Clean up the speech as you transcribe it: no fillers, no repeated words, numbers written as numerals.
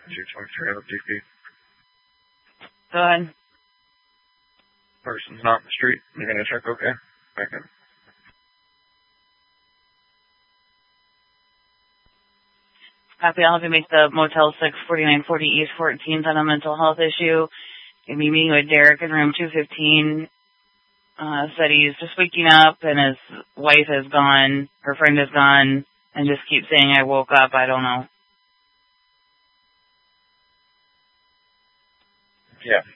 223 on the TP. Go ahead. Person's not in the street. You're going to check okay? Back in. Copy. I'll have you make the Motel 6, 4940 East 14th on a mental health issue. You'll be meeting with Derek in room 215. Said he's just waking up and his wife is gone, her friend is gone, and just keeps saying, I woke up, I don't know. Yeah.